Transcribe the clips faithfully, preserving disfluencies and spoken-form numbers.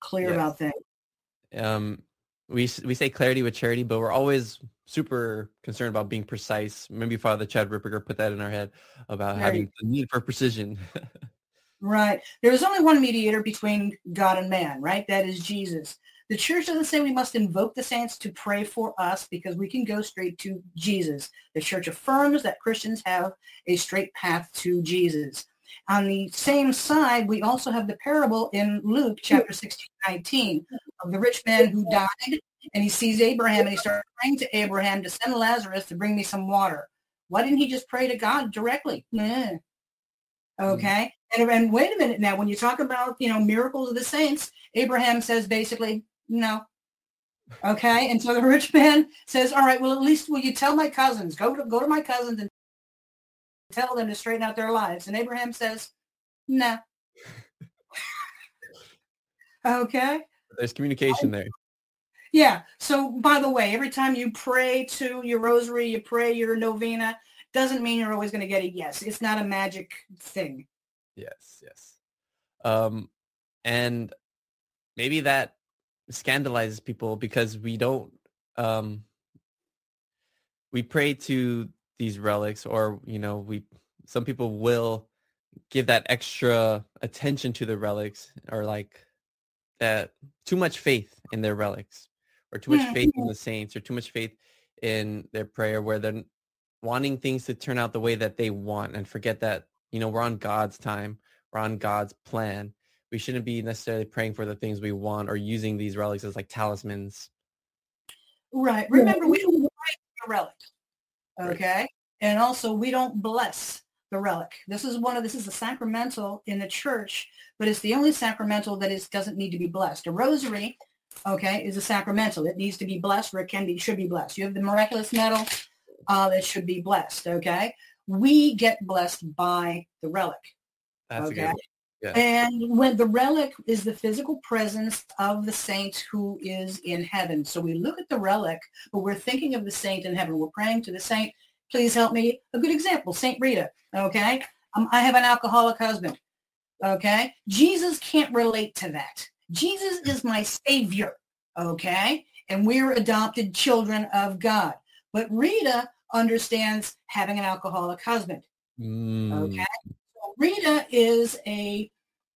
clear Yes. about things. Um, we s- we say clarity with charity, but we're always super concerned about being precise. Maybe Father Chad Ripperger put that in our head about There you having the need for precision. Right. There is only one mediator between God and man, right? That is Jesus. The church doesn't say we must invoke the saints to pray for us because we can go straight to Jesus. The church affirms that Christians have a straight path to Jesus. On the same side, we also have the parable in Luke chapter sixteen, nineteen of the rich man who died, and he sees Abraham and he starts praying to Abraham to send Lazarus to bring me some water. Why didn't he just pray to God directly? Nah. Okay. And, and wait a minute now, when you talk about, you know, miracles of the saints, Abraham says basically, no. Okay. And so the rich man says, all right, well, at least will you tell my cousins, go to, go to my cousins and tell them to straighten out their lives. And Abraham says, no. Okay. There's communication there. Yeah. So by the way, every time you pray to your rosary, you pray your novena, doesn't mean you're always going to get a yes. It's not a magic thing. Yes, yes. Um, and maybe that scandalizes people because we don't, um, we pray to these relics, or, you know, we, some people will give that extra attention to the relics, or like that too much faith in their relics, or too much faith in the saints, or too much faith in their prayer, where they're wanting things to turn out the way that they want and forget that, you know, we're on God's time, we're on God's plan. We shouldn't be necessarily praying for the things we want or using these relics as like talismans. Right. Remember, we don't pray for a relic. Okay. Right. And also we don't bless the relic. This is one of, this is a sacramental in the church, but it's the only sacramental that is, doesn't need to be blessed. A rosary, okay, is a sacramental. It needs to be blessed, or it can be, should be blessed. You have the miraculous medal uh, that should be blessed. Okay. We get blessed by the relic. That's okay. a good one. Yeah. And when the relic is the physical presence of the saint who is in heaven. So we look at the relic, but we're thinking of the saint in heaven. We're praying to the saint. Please help me. A good example, Saint Rita. Okay. Um, I have an alcoholic husband. Okay. Jesus can't relate to that. Jesus is my savior. Okay. And we're adopted children of God. But Rita understands having an alcoholic husband. Mm. Okay. Rita is a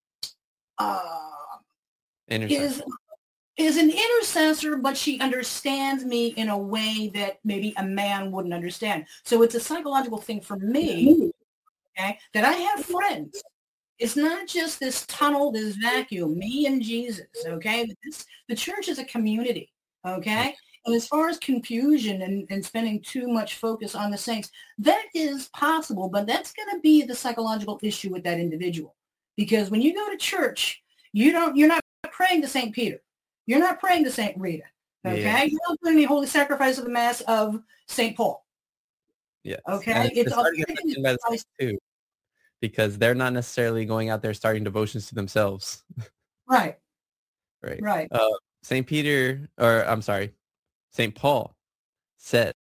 uh, is is an intercessor, but she understands me in a way that maybe a man wouldn't understand. So it's a psychological thing for me, okay, that I have friends. It's not just this tunnel, this vacuum, me and Jesus, okay? This, the church is a community, okay? And as far as confusion and, and spending too much focus on the saints, that is possible, but that's going to be the psychological issue with that individual. Because when you go to church, you don't, you're not praying to Saint Peter. You're not praying to Saint Rita, okay? Yeah. You're not doing the holy sacrifice of the Mass of Saint Paul. Yes. Okay? It's, it's too, because they're not necessarily going out there starting devotions to themselves. Right. Right. Right. Uh, Saint Peter, or I'm sorry, Saint Paul said,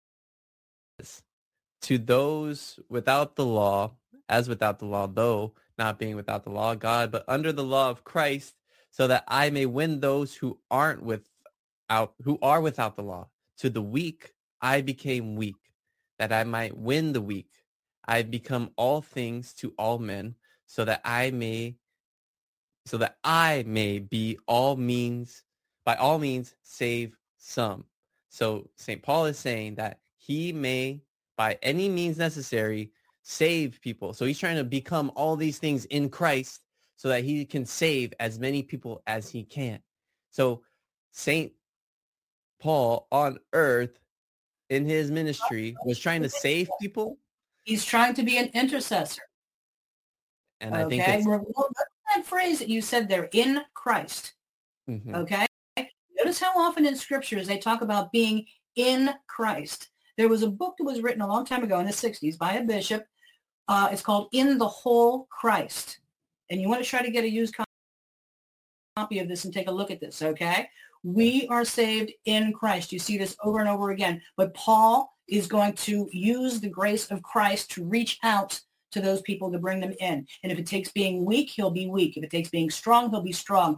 to those without the law, as without the law, though not being without the law of God, but under the law of Christ, so that I may win those who aren't without, who are without the law. To the weak, I became weak, that I might win the weak. I become all things to all men, so that I may, so that I may be all means, by all means, save some. So Saint Paul is saying that he may, by any means necessary, save people. So he's trying to become all these things in Christ so that he can save as many people as he can. So Saint Paul on earth in his ministry was trying to save people. He's trying to be an intercessor. And okay? I think it's... Well, that phrase that you said there, in Christ. Mm-hmm. Okay? Notice how often in scriptures they talk about being in Christ. There was a book that was written a long time ago in the sixties by a bishop. Uh, it's called In the Whole Christ. And you want to try to get a used copy of this and take a look at this, okay? We are saved in Christ. You see this over and over again. But Paul is going to use the grace of Christ to reach out to those people to bring them in. And if it takes being weak, he'll be weak. If it takes being strong, he'll be strong.